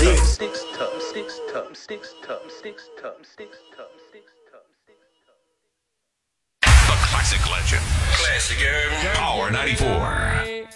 this. The classic legend. Classic urban. Power 94.